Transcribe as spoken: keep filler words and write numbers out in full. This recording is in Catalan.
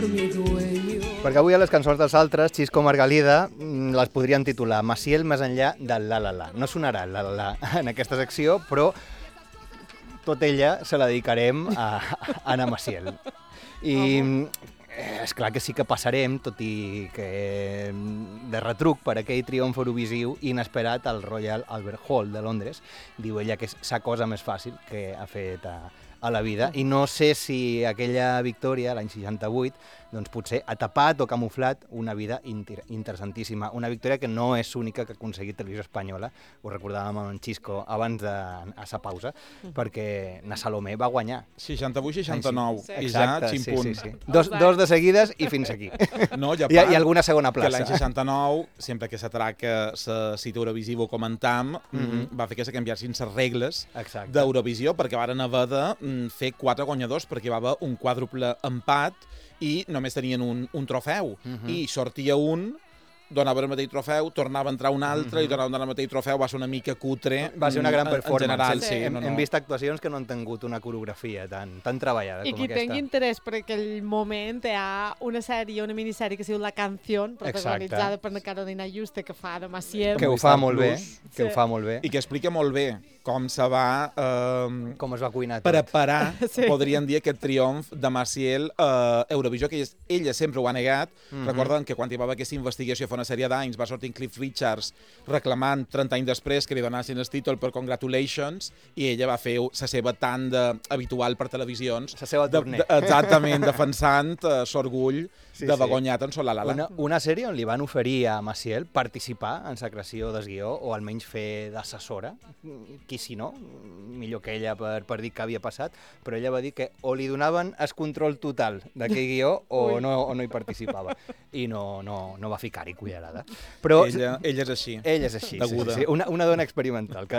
Perquè avui a les cançons dels altres, Xisco Margalida, les podríem titular Maciel més enllà del la la la. No sonarà la la la en aquesta secció, però tot ella se la dedicarem a, a Anna Maciel. I és clar que sí que passarem, tot i que de retruc per aquell triomf eurovisiu inesperat al Royal Albert Hall de Londres. Diu ella que és la cosa més fàcil que ha fet a, a la vida. I no sé si aquella victòria, l'any seixanta-vuit, doncs potser ha tapat o camuflat una vida inter interessantíssima. Una victòria que no és única que ha aconseguit Televisió Espanyola, ho recordàvem amb en Xisco abans de a sa pausa, perquè na Salomé va guanyar. seixanta-vuit seixanta-nou, Sí. i ja Exacte, ximpunt. sí, sí, sí. Dos, dos de seguides i fins aquí. No, i, a I, part, I alguna segona que plaça. l'any seixanta-nou, sempre que s'atraca la cita Eurovisiva o comentam, mm Mhm. va fer que se canviassin les regles Exacte. d'Eurovisió, perquè varen haver de mm, fer quatre guanyadors, perquè hi va haver un quàdruple empat i només tenien un, un trofeu. Mhm. I sortia un, donava el mateix trofeu, tornava a entrar un altre Mhm. i tornava a donar el mateix trofeu, va ser una mica cutre. Va ser una gran en- performance. En general, Sí. sí. Hem, no, no. hem vist actuacions que no han tingut una coreografia tan, tan treballada I com qui aquesta. tingui interès per aquell moment hi ha una sèrie, una minissèrie que es diu La Canción, protagonitzada per la Carolina Juste, que fa de Maciel. Que ho fa molt bé, Plus. que ho Sí. fa molt bé. I que explica molt bé com se va eh, Com es va cuinar tot. preparar, Sí. podríem dir, aquest triomf de Maciel a Eurovisió, que ella, ella sempre ho ha negat. Mhm. Recorden que quan hi va haver aquesta investigació fa una sèrie d'anys va sortir en Cliff Richards reclamant trenta anys després que li donassin el títol per Congratulations, i ella va fer la seva tanda habitual per televisions. La seva de, tournée. de, exactament, defensant uh, l'orgull Sí, de sí. d'haver guanyat en Solà la la. Una, una sèrie on li van oferir a Maciel participar en la creació del guió o almenys fer d'assessora, qui si no, millor que ella per, per dir què havia passat, però ella va dir que o li donaven el control total d'aquell guió o Ui. no, o no hi participava i no, no, no va ficar-hi cullerada. Però Ella, ella és així. ella és així, sí, sí, Deguda. sí, una, una dona experimental que